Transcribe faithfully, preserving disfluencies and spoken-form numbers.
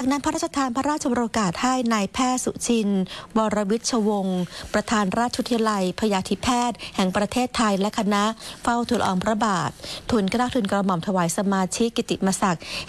นั้นพระราชทานพระราชวโรกาสให้นายแพทย์สุชินวรวิชวงศ์ประธานราชวิทยาลัยพยาธิแพทย์แห่งประเทศไทยและคณะเฝ้าทูลละอองพระบาททูลเกล้าทูลกระหม่อมถวายสมาชิกกิตติมศักดิ์